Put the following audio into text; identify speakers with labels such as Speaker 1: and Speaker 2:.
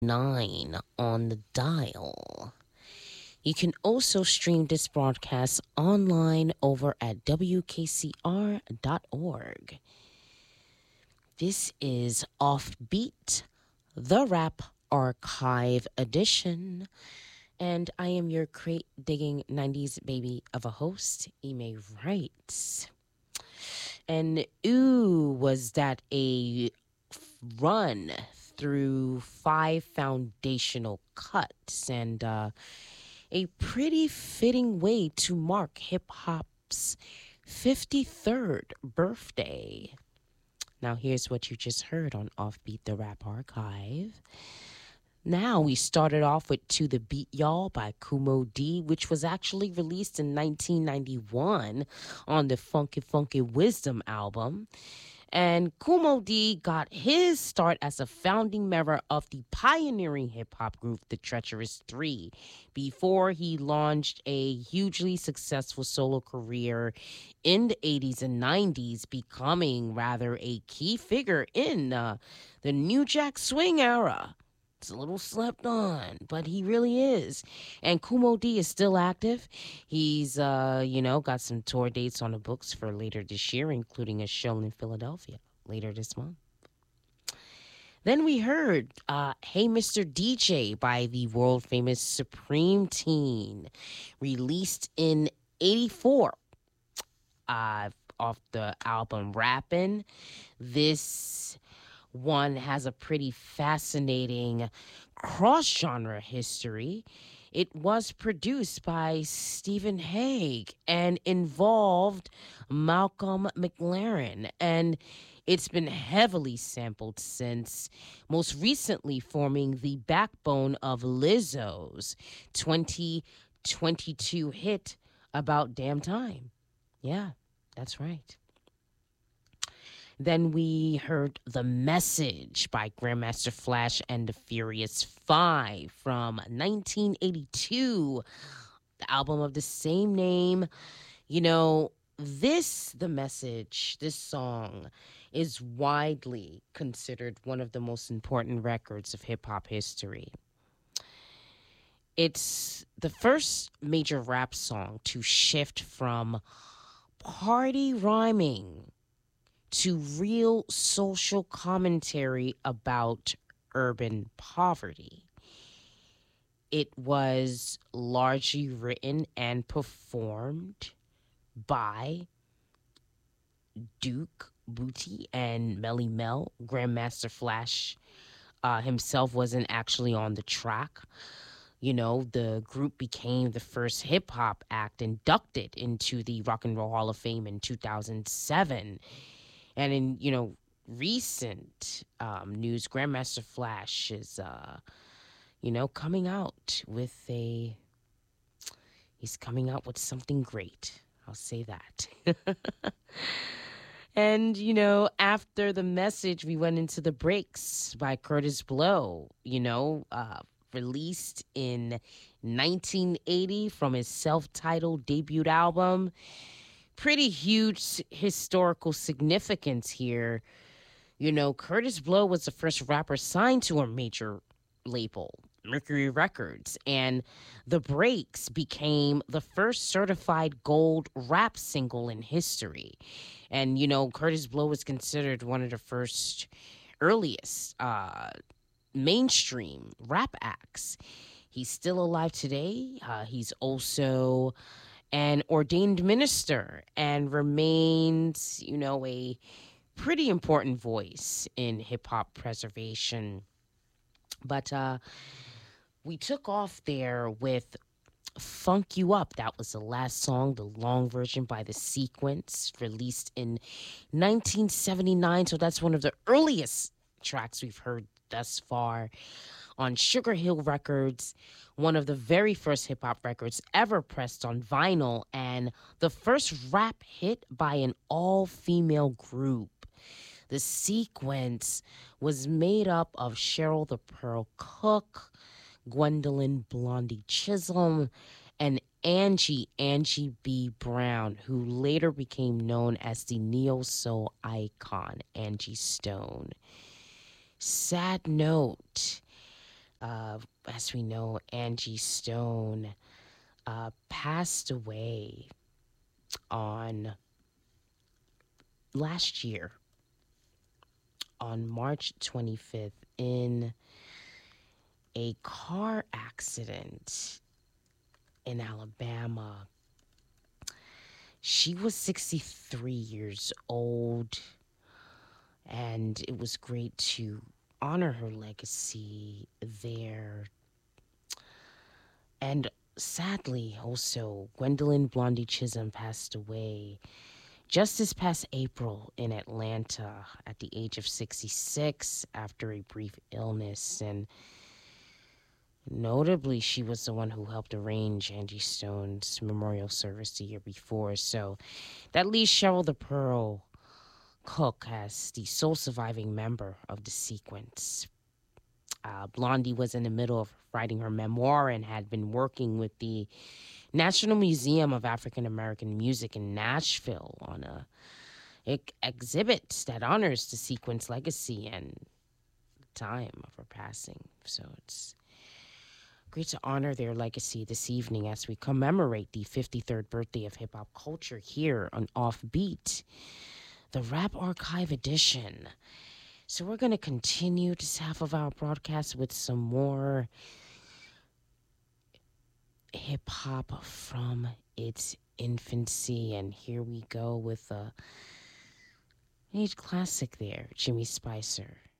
Speaker 1: 9 on the dial. You can also stream this broadcast online over at WKCR.org. This is Offbeat, the Rap Archive Edition. And I am your crate digging 90s baby of a host, Ime Wright. And ooh, was that a run through 5 foundational cuts and a pretty fitting way to mark hip hop's 53rd birthday. Now, here's what you just heard on Offbeat the Rap Archive. Now, we started off with To the Beat Y'all by Kumo D, which was actually released in 1991 on the Funky Funky Wisdom album. And Kumo D got his start as a founding member of the pioneering hip-hop group The Treacherous Three before he launched a hugely successful solo career in the 80s and 90s, becoming rather a key figure in the New Jack Swing era. It's a little slept on, but he really is. And Kumo D is still active. He's, got some tour dates on the books for later this year, including a show in Philadelphia later this month. Then we heard Hey Mr. DJ by the world famous Supreme Teen, released in 84 off the album Rappin'. This one has a pretty fascinating cross-genre history. It was produced by Stephen Hague and involved Malcolm McLaren, and it's been heavily sampled since, most recently forming the backbone of Lizzo's 2022 hit About Damn Time. Yeah, that's right. Then we heard The Message by Grandmaster Flash and the Furious Five from 1982, the album of the same name. You know, The Message, this song is widely considered one of the most important records of hip hop history. It's the first major rap song to shift from party rhyming to real social commentary about urban poverty. It was largely written and performed by Duke Booty and Melly Mel. Grandmaster Flash himself wasn't actually on the track. You know, the group became the first hip hop act inducted into the Rock and Roll Hall of Fame in 2007. And in, recent news, Grandmaster Flash is, coming out with he's coming out with something great. I'll say that. And, after The Message, we went into The Breaks by Curtis Blow, released in 1980 from his self-titled debut album. Pretty huge historical significance here. Curtis Blow was the first rapper signed to a major label, Mercury Records, and The Breaks became the first certified gold rap single in history. And, Curtis Blow was considered one of the first earliest mainstream rap acts. He's still alive today. He's also an ordained minister and remains, a pretty important voice in hip hop preservation. But we took off there with Funk You Up. That was the last song, the long version by The Sequence, released in 1979. So that's one of the earliest tracks we've heard thus far on Sugar Hill Records, one of the very first hip-hop records ever pressed on vinyl, and the first rap hit by an all-female group. The Sequence was made up of Cheryl the Pearl Cook, Gwendolyn Blondie Chisholm, and Angie B. Brown, who later became known as the neo-soul icon Angie Stone. Sad note, As we know, Angie Stone passed away on last year on March 25th in a car accident in Alabama. She was 63 years old, and it was great to honor her legacy there. And sadly, also, Gwendolyn Blondie Chisholm passed away just this past April in Atlanta at the age of 66 after a brief illness. And notably, she was the one who helped arrange Angie Stone's memorial service the year before. So that leaves Cheryl the Pearl Cook as the sole surviving member of the sequence. Blondie was in the middle of writing her memoir and had been working with the National Museum of African American Music in Nashville on a exhibit that honors the sequence legacy and time of her passing. So it's great to honor their legacy this evening as we commemorate the 53rd birthday of hip hop culture here on Offbeat, the Rap Archive edition. So we're going to continue this half of our broadcast with some more hip hop from its infancy. And here we go with a age classic there, Jimmy Spicer.